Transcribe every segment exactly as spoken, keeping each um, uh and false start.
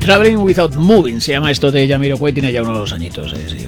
Traveling Without Moving se llama esto de Jamiroquai, tiene ya unos añitos. Eh, sí.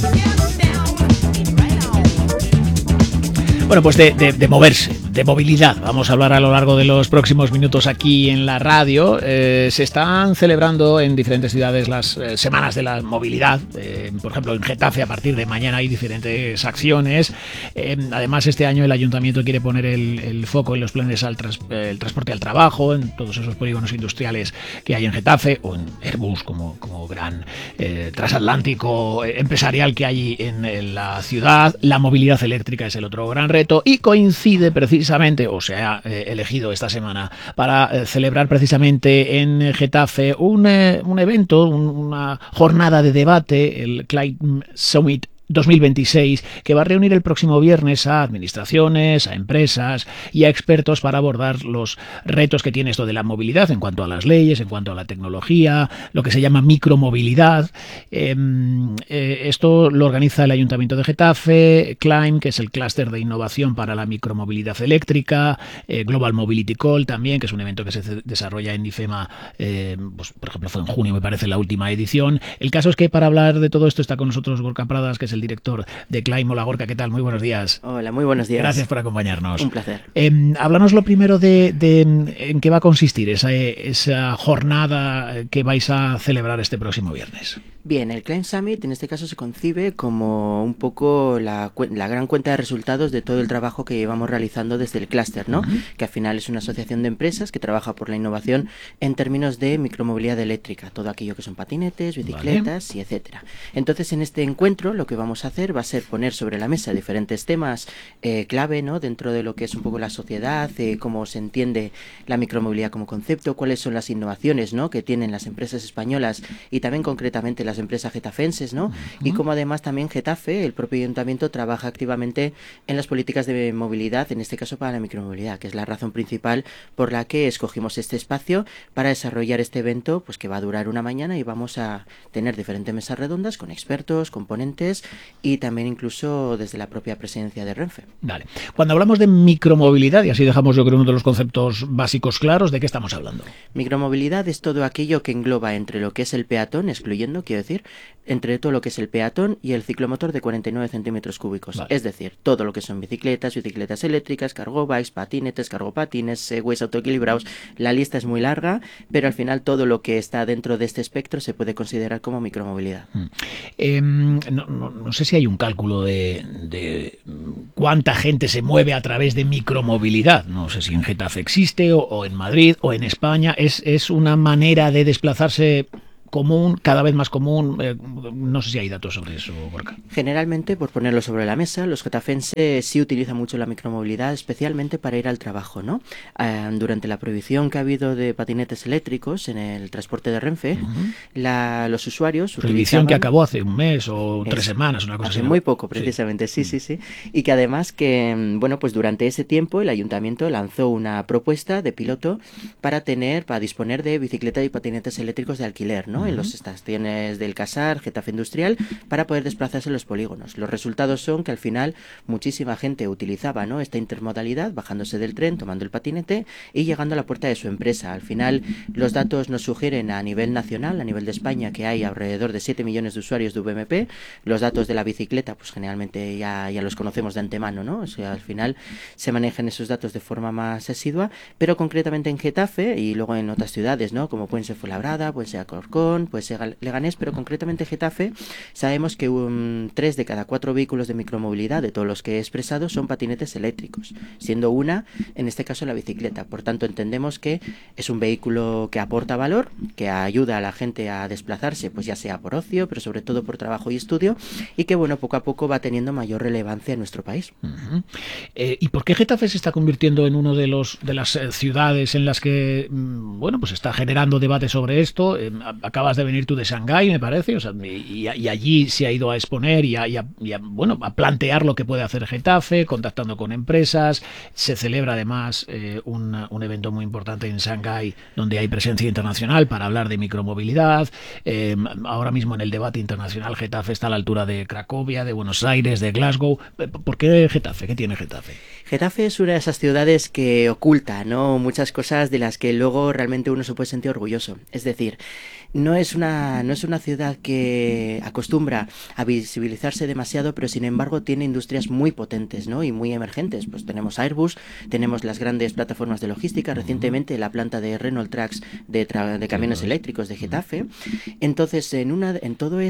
Bueno, pues de, de, de moverse, de movilidad. Vamos a hablar a lo largo de los próximos minutos aquí en la radio. Eh, se están celebrando en diferentes ciudades las eh, semanas de la movilidad. Eh, por ejemplo, en Getafe a partir de mañana hay diferentes acciones. Eh, además, este año el ayuntamiento quiere poner el, el foco en los planes al trans, eh, el transporte al trabajo, en todos esos polígonos industriales que hay en Getafe, o en Airbus como, como gran eh, transatlántico empresarial que hay en, en la ciudad. La movilidad eléctrica es el otro gran reto. Y coincide precisamente, o se ha eh, elegido esta semana para eh, celebrar precisamente en Getafe un, eh, un evento, un, una jornada de debate, el Climate Summit dos mil veintiséis, que va a reunir el próximo viernes a administraciones, a empresas y a expertos para abordar los retos que tiene esto de la movilidad en cuanto a las leyes, en cuanto a la tecnología, lo que se llama micromovilidad. Eh, eh, esto lo organiza el Ayuntamiento de Getafe, Climb, que es el clúster de innovación para la micromovilidad eléctrica, eh, Global Mobility Call también, que es un evento que se desarrolla en IFEMA, eh, pues, por ejemplo, fue en junio, me parece, la última edición. El caso es que para hablar de todo esto está con nosotros Gorka Pradas, que es el director de Climb. Hola, Gorka, ¿qué tal? Muy buenos días. Hola, muy buenos días. Gracias por acompañarnos. Un placer. Eh, háblanos lo primero de, de en qué va a consistir esa, esa jornada que vais a celebrar este próximo viernes. Bien, el Climb Summit en este caso se concibe como un poco la, la gran cuenta de resultados de todo el trabajo que llevamos realizando desde el clúster, ¿no? Uh-huh. Que al final es una asociación de empresas que trabaja por la innovación en términos de micromovilidad eléctrica, todo aquello que son patinetes, bicicletas, vale, y etcétera. Entonces, en este encuentro lo que vamos a hacer va a ser poner sobre la mesa diferentes temas eh, clave, ¿no? Dentro de lo que es un poco la sociedad, eh, cómo se entiende la micromovilidad como concepto, cuáles son las innovaciones, ¿no? Que tienen las empresas españolas y también concretamente las empresas getafenses, ¿no? Uh-huh. Y como además también Getafe, el propio ayuntamiento, trabaja activamente en las políticas de movilidad, en este caso para la micromovilidad, que es la razón principal por la que escogimos este espacio para desarrollar este evento, pues que va a durar una mañana y vamos a tener diferentes mesas redondas con expertos, con ponentes y también incluso desde la propia presidencia de Renfe. Vale. Cuando hablamos de micromovilidad, y así dejamos yo creo uno de los conceptos básicos claros, ¿de qué estamos hablando? Micromovilidad es todo aquello que engloba entre lo que es el peatón, excluyendo, quiero decir, entre todo lo que es el peatón y el ciclomotor de cuarenta y nueve centímetros cúbicos. Vale. Es decir, todo lo que son bicicletas, bicicletas eléctricas, cargo bikes, patinetes, cargopatines, segways autoequilibrados. La lista es muy larga, pero al final todo lo que está dentro de este espectro se puede considerar como micromovilidad. Mm. Eh, no, no, no sé si hay un cálculo de, de cuánta gente se mueve a través de micromovilidad. No sé si en Getafe existe o, o en Madrid o en España. Es, es una manera de desplazarse común, cada vez más común. Eh, no sé si hay datos sobre eso, Gorka. Generalmente, por ponerlo sobre la mesa, los getafenses sí utilizan mucho la micromovilidad, especialmente para ir al trabajo, ¿no? Eh, durante la prohibición que ha habido de patinetes eléctricos en el transporte de Renfe, uh-huh. la, los usuarios prohibición que acabó hace un mes o tres semanas, una cosa hace así. Hace muy poco, precisamente, sí, sí, sí, sí. Y que además que, bueno, pues durante ese tiempo el ayuntamiento lanzó una propuesta de piloto para tener, para disponer de bicicletas y patinetes eléctricos de alquiler, ¿no? En las estaciones del Casar, Getafe Industrial, para poder desplazarse en los polígonos. Los resultados son que al final muchísima gente utilizaba, ¿no? esta intermodalidad, bajándose del tren, tomando el patinete y llegando a la puerta de su empresa. Al final los datos nos sugieren a nivel nacional, a nivel de España, que hay alrededor de siete millones de usuarios de V M P. Los datos de la bicicleta, pues generalmente ya, ya los conocemos de antemano, ¿no? O sea, al final se manejan esos datos de forma más asidua, pero concretamente en Getafe y luego en otras ciudades, ¿no? Como pueden ser Fuenlabrada, puede ser Alcorcón, puede ser Leganés, pero concretamente Getafe sabemos que un, tres de cada cuatro vehículos de micromovilidad de todos los que he expresado son patinetes eléctricos, siendo una, en este caso, la bicicleta. Por tanto, entendemos que es un vehículo que aporta valor, que ayuda a la gente a desplazarse, pues ya sea por ocio, pero sobre todo por trabajo y estudio, y que, bueno, poco a poco va teniendo mayor relevancia en nuestro país. Uh-huh. Eh, ¿Y por qué Getafe se está convirtiendo en uno de los de las eh, ciudades en las que, bueno, pues está generando debate sobre esto? Eh, acabas de venir tú de Shanghái, me parece, o sea, y, y allí se ha ido a exponer y a, y, a, y a, bueno, a plantear lo que puede hacer Getafe, contactando con empresas. Se celebra además eh, un, un evento muy importante en Shanghái donde hay presencia internacional para hablar de micromovilidad. Eh, ahora mismo en el debate internacional Getafe está a la altura de Cracovia, de Buenos Aires, de Glasgow. ¿Por qué Getafe? ¿Qué tiene Getafe? Getafe es una de esas ciudades que oculta, ¿no? muchas cosas de las que luego realmente uno se puede sentir orgulloso. Es decir, No es una, no es una ciudad que acostumbra a visibilizarse demasiado, pero sin embargo tiene industrias muy potentes, ¿no? Y muy emergentes. Pues tenemos Airbus, tenemos las grandes plataformas de logística, recientemente la planta de Renault Trucks de, tra de camiones eléctricos de Getafe. Entonces, en, una, en todo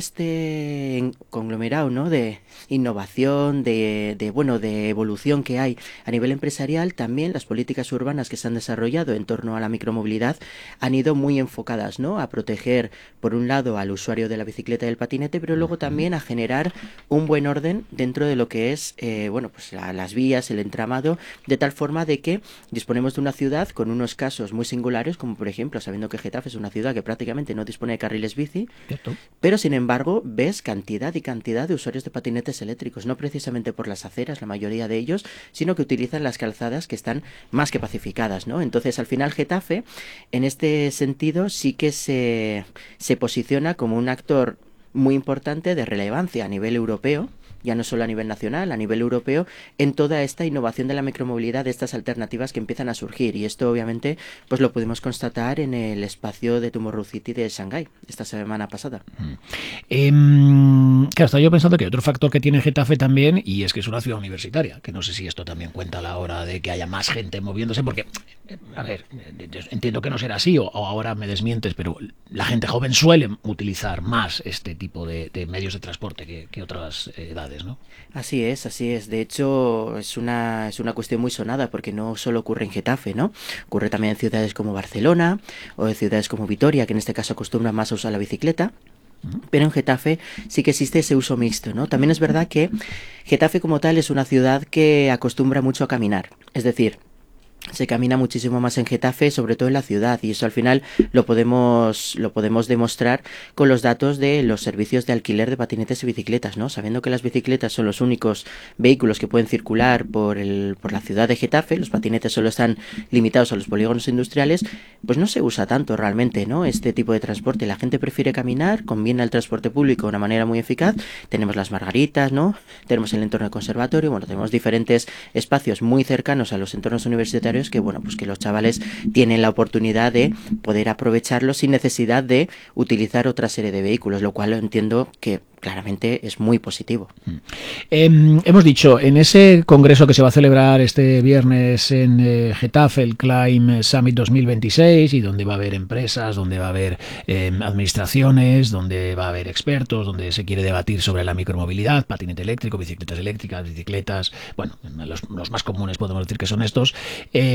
este conglomerado, ¿no? De innovación, de, de, bueno, de evolución que hay a nivel empresarial, también las políticas urbanas que se han desarrollado en torno a la micromovilidad han ido muy enfocadas, ¿no? A proteger por un lado al usuario de la bicicleta y del patinete, pero luego también a generar un buen orden dentro de lo que es eh, bueno, pues la, las vías, el entramado, de tal forma de que disponemos de una ciudad con unos casos muy singulares, como por ejemplo, sabiendo que Getafe es una ciudad que prácticamente no dispone de carriles bici, ¿cierto? Pero sin embargo ves cantidad y cantidad de usuarios de patinetes eléctricos, no precisamente por las aceras, la mayoría de ellos, sino que utilizan las calzadas que están más que pacificadas, ¿no? Entonces, al final Getafe, en este sentido, sí que se se posiciona como un actor muy importante de relevancia a nivel europeo, ya no solo a nivel nacional, a nivel europeo, en toda esta innovación de la micromovilidad, de estas alternativas que empiezan a surgir. Y esto obviamente pues lo pudimos constatar en el espacio de Tomorrow City de Shanghái esta semana pasada. Mm. Eh, claro, estaba yo pensando que hay otro factor que tiene Getafe también, y es que es una ciudad universitaria, que no sé si esto también cuenta a la hora de que haya más gente moviéndose, porque, a ver, entiendo que no será así, o, o ahora me desmientes, pero la gente joven suele utilizar más este tipo de, de medios de transporte que, que otras edades, ¿no? Así es, así es. De hecho, es una, es una cuestión muy sonada, porque no solo ocurre en Getafe, ¿no? Ocurre también en ciudades como Barcelona o en ciudades como Vitoria, que en este caso acostumbran más a usar la bicicleta. Pero en Getafe sí que existe ese uso mixto, ¿no? También es verdad que Getafe como tal es una ciudad que acostumbra mucho a caminar. Es decir, se camina muchísimo más en Getafe, sobre todo en la ciudad, y eso al final lo podemos lo podemos demostrar con los datos de los servicios de alquiler de patinetes y bicicletas, ¿no? Sabiendo que las bicicletas son los únicos vehículos que pueden circular por el por la ciudad de Getafe, los patinetes solo están limitados a los polígonos industriales, pues no se usa tanto realmente, ¿no? Este tipo de transporte, la gente prefiere caminar, conviene al transporte público de una manera muy eficaz. Tenemos las Margaritas, ¿no? Tenemos el entorno del conservatorio, bueno, tenemos diferentes espacios muy cercanos a los entornos universitarios que, bueno, pues que los chavales tienen la oportunidad de poder aprovecharlos sin necesidad de utilizar otra serie de vehículos, lo cual entiendo que claramente es muy positivo. Eh, hemos dicho, en ese congreso que se va a celebrar este viernes en eh, Getafe, el Climb Summit dos mil veintiséis, y donde va a haber empresas, donde va a haber eh, administraciones, donde va a haber expertos, donde se quiere debatir sobre la micromovilidad, patinete eléctrico, bicicletas eléctricas, bicicletas, bueno, los, los más comunes podemos decir que son estos. Eh,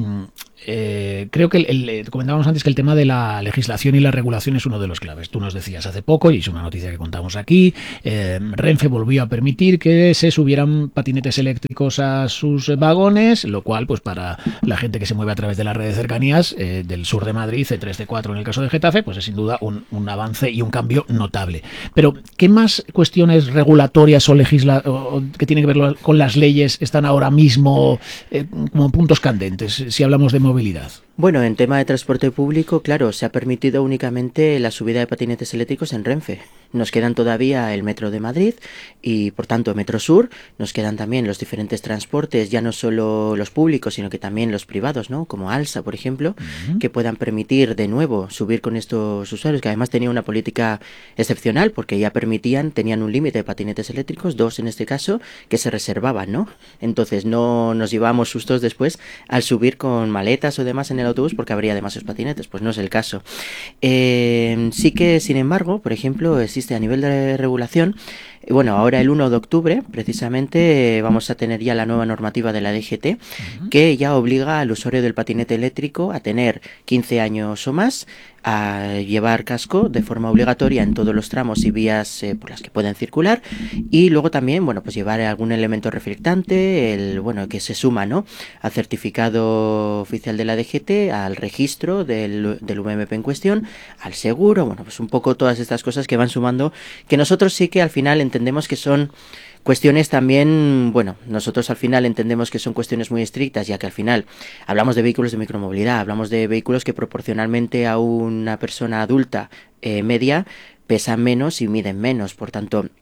eh, creo que el, el, comentábamos antes que el tema de la legislación y la regulación es uno de los claves. Tú nos decías hace poco, y es una noticia que contamos aquí, Aquí eh, Renfe volvió a permitir que se subieran patinetes eléctricos a sus vagones, lo cual, pues para la gente que se mueve a través de la red de cercanías eh, del sur de Madrid, C tres C cuatro en el caso de Getafe, pues es sin duda un, un avance y un cambio notable. Pero, ¿qué más cuestiones regulatorias o, legisla o que tienen que ver con las leyes están ahora mismo eh, como puntos candentes, si hablamos de movilidad? Bueno, en tema de transporte público, claro, se ha permitido únicamente la subida de patinetes eléctricos en Renfe. Nos quedan todavía el Metro de Madrid y, por tanto, Metro Sur. Nos quedan también los diferentes transportes, ya no solo los públicos, sino que también los privados, ¿no? Como Alsa, por ejemplo, uh-huh. que puedan permitir de nuevo subir con estos usuarios, que además tenían una política excepcional, porque ya permitían, tenían un límite de patinetes eléctricos, dos en este caso, que se reservaban, ¿no? Entonces no nos llevábamos sustos después al subir con maletas o demás en el autobús porque habría demasiados patinetes, pues no es el caso. Eh, sí que, sin embargo, por ejemplo, existe a nivel de regulación, bueno, ahora el uno de octubre, precisamente, vamos a tener ya la nueva normativa de la D G T, uh-huh. que ya obliga al usuario del patinete eléctrico a tener quince años o más, a llevar casco de forma obligatoria en todos los tramos y vías eh, por las que pueden circular, y luego también, bueno, pues llevar algún elemento reflectante, el, bueno, que se suma, ¿no?, al certificado oficial de la D G T, al registro del, del V M P en cuestión, al seguro, bueno, pues un poco todas estas cosas que van sumando, que nosotros sí que al final entendemos que son cuestiones también, bueno, nosotros al final entendemos que son cuestiones muy estrictas, ya que al final hablamos de vehículos de micromovilidad, hablamos de vehículos que proporcionalmente a una persona adulta eh, media pesan menos y miden menos, por tanto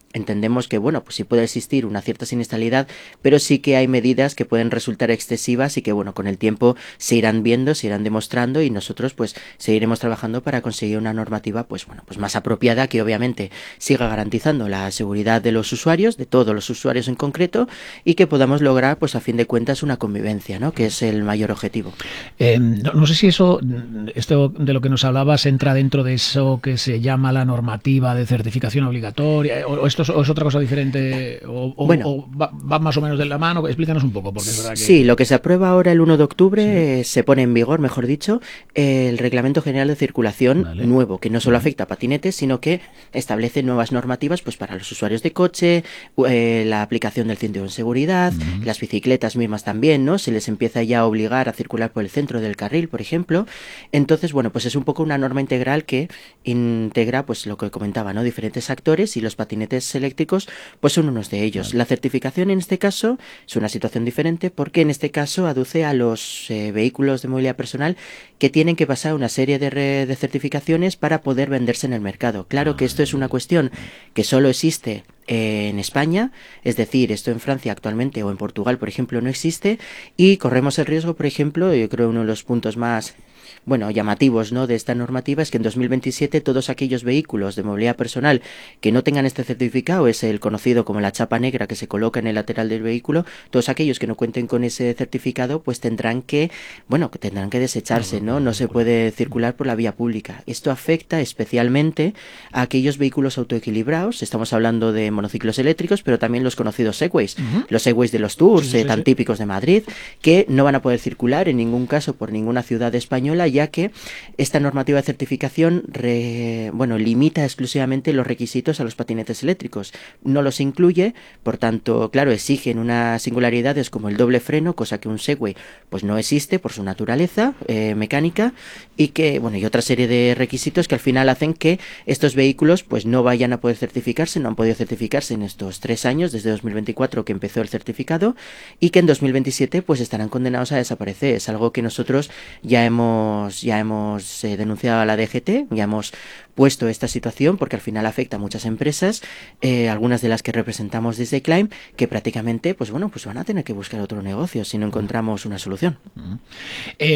entendemos que, bueno, pues sí puede existir una cierta siniestralidad, pero sí que hay medidas que pueden resultar excesivas y que, bueno, con el tiempo se irán viendo, se irán demostrando y nosotros, pues, seguiremos trabajando para conseguir una normativa, pues, bueno, pues más apropiada que obviamente siga garantizando la seguridad de los usuarios, de todos los usuarios en concreto, y que podamos lograr, pues, a fin de cuentas, una convivencia, ¿no? Que es el mayor objetivo. Eh, no, no sé si eso, esto de lo que nos hablabas, entra dentro de eso que se llama la normativa de certificación obligatoria, o, o esto es, o es otra cosa diferente, o, o, bueno, o va, va más o menos de la mano. Explícanos un poco, porque es verdad que... Sí, lo que se aprueba ahora el uno de octubre, sí. eh, se pone en vigor, mejor dicho, el Reglamento General de Circulación vale. nuevo, que no solo vale. afecta a patinetes, sino que establece nuevas normativas, pues, para los usuarios de coche, eh, la aplicación del cinturón de seguridad, uh-huh. las bicicletas mismas también, ¿no? Se les empieza ya a obligar a circular por el centro del carril, por ejemplo. Entonces, bueno, pues es un poco una norma integral que integra, pues, lo que comentaba, ¿no? Diferentes actores, y los patinetes eléctricos, pues, son unos de ellos. Vale. La certificación en este caso es una situación diferente porque en este caso aduce a los eh, vehículos de movilidad personal que tienen que pasar una serie de, re- de certificaciones para poder venderse en el mercado. Claro que esto es una cuestión que solo existe en España, es decir, esto en Francia actualmente o en Portugal, por ejemplo, no existe, y corremos el riesgo, por ejemplo, yo creo uno de los puntos más, bueno, llamativos, ¿no?, de esta normativa es que en dos mil veintisiete todos aquellos vehículos de movilidad personal que no tengan este certificado, es el conocido como la chapa negra que se coloca en el lateral del vehículo, todos aquellos que no cuenten con ese certificado, pues tendrán que, bueno, que tendrán que desecharse, ¿no? No se puede circular por la vía pública. Esto afecta especialmente a aquellos vehículos autoequilibrados, estamos hablando de monociclos eléctricos, pero también los conocidos segways, uh-huh. los segways de los tours, sí, sí, eh, tan sí. típicos de Madrid, que no van a poder circular en ningún caso por ninguna ciudad española, ya que esta normativa de certificación re, bueno, limita exclusivamente los requisitos a los patinetes eléctricos, no los incluye, por tanto, claro, exigen unas singularidades como el doble freno, cosa que un segway pues no existe por su naturaleza eh, mecánica, y que, bueno, y otra serie de requisitos que al final hacen que estos vehículos pues no vayan a poder certificarse, no han podido certificarse en estos tres años, desde dos mil veinticuatro que empezó el certificado, y que en dos mil veintisiete pues estarán condenados a desaparecer. Es algo que nosotros ya hemos ya hemos eh, denunciado a la D G T, ya hemos puesto esta situación porque al final afecta a muchas empresas, eh, algunas de las que representamos desde Climb, que prácticamente pues bueno, pues van a tener que buscar otro negocio si no encontramos una solución. Uh-huh. Eh,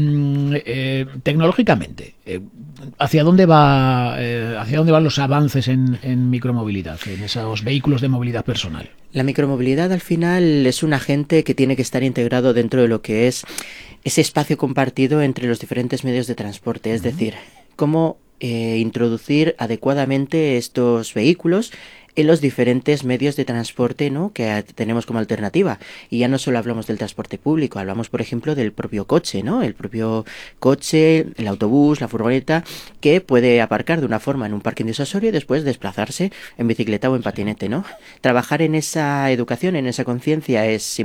eh, tecnológicamente, eh, ¿hacia dónde va eh, hacia dónde van los avances en, en micromovilidad, en esos vehículos de movilidad personal? La micromovilidad al final es un agente que tiene que estar integrado dentro de lo que es ese espacio compartido entre los diferentes medios de transporte, es uh-huh. decir, cómo eh, introducir adecuadamente estos vehículos en los diferentes medios de transporte, ¿no?, que tenemos como alternativa. Y ya no solo hablamos del transporte público, hablamos, por ejemplo, del propio coche, ¿no? El propio coche, el autobús, la furgoneta, que puede aparcar de una forma en un parking disuasorio y después desplazarse en bicicleta o en patinete, ¿no? Trabajar en esa educación, en esa conciencia es